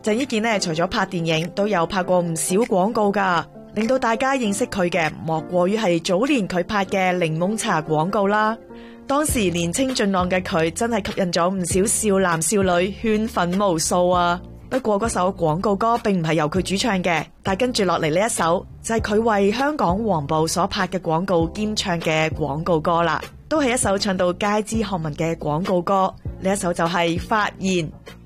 鄭伊健呢，除咗拍電影，都有拍過唔少廣告噶，令到大家認識佢嘅莫過於係早年佢拍嘅檸檬茶廣告啦。當時年青俊朗嘅佢真係吸引咗唔少少男少女圈粉無數啊！不過嗰首廣告歌並唔係由佢主唱嘅，但跟住落嚟呢一首就係佢為香港黃埔所拍嘅廣告兼唱嘅廣告歌啦，都係一首唱到街知巷聞嘅廣告歌。呢一首就係發現。